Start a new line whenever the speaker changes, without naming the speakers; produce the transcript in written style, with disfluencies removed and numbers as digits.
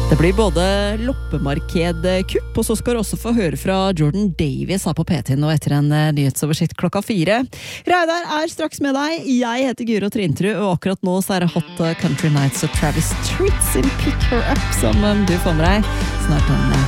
Det blir både loppemarkedkupp, og så skal du også få høre fra Jordan Davis her på P10 nå etter en nyhetsoversikt 4:00. Reidar er straks med deg. Jeg heter Guro Trintru, og akkurat nå så er det Hot Country Nights og Travis Tritt sin Pick Her Up som du får med deg snart.